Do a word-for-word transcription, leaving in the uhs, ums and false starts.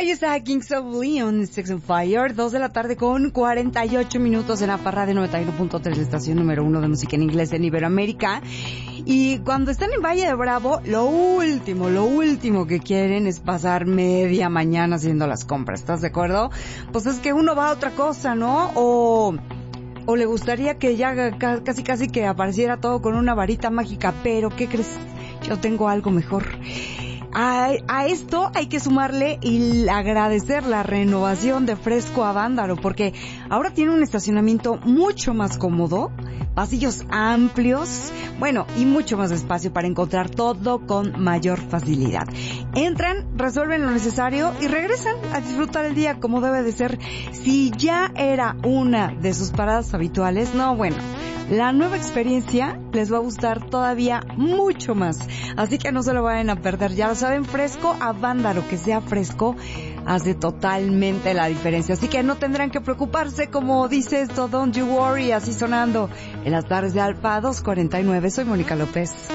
Ahí está Kings of Leon, Sex on Fire, dos de la tarde con cuarenta y ocho minutos en la parra de noventa y uno punto tres, la estación número uno de música en inglés en Iberoamérica. Y cuando están en Valle de Bravo, lo último, lo último que quieren es pasar media mañana haciendo las compras, ¿estás de acuerdo? Pues es que uno va a otra cosa, ¿no? O... o le gustaría que ya casi casi que apareciera todo con una varita mágica, pero ¿qué crees? Yo tengo algo mejor. A, a esto hay que sumarle y agradecer la renovación de Fresco Avándaro, porque ahora tiene un estacionamiento mucho más cómodo, pasillos amplios, bueno, y mucho más espacio para encontrar todo con mayor facilidad. Entran, resuelven lo necesario y regresan a disfrutar el día como debe de ser. Si ya era una de sus paradas habituales, no, bueno, la nueva experiencia les va a gustar todavía mucho más. Así que no se lo vayan a perder. Ya lo saben, Fresco Avándaro, que sea fresco, hace totalmente la diferencia. Así que no tendrán que preocuparse, como dice esto, Don't You Worry, así sonando en las tardes de Alfa dos cuarenta y nueve. Soy Mónica López.